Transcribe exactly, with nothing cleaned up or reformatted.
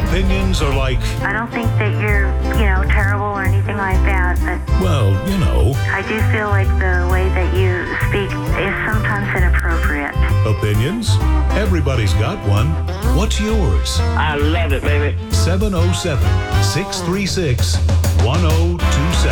opinions are like, I don't think that you're, you know, terrible or anything like that, but well, you know, I do feel like the way that you speak is sometimes inappropriate. opinions? Everybody's got one. What's yours? I love it, baby. seven oh seven, six three six, one oh two seven.